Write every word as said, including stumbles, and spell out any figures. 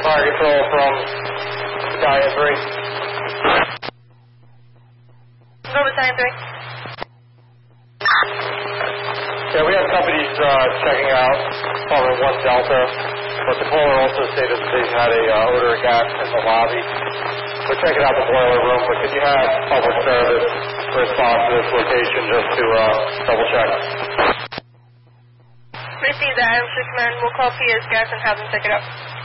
fire control from Battalion three. Go Battalion three. Yeah, we have companies uh, checking out Department one Delta, but the caller also stated that they've had a uh, odor of gas in the lobby. We're checking out the boiler room, but could you have public service respond to this location just to uh, double check? Receive that, Adam Command. We'll call P S Gas and have them pick it up.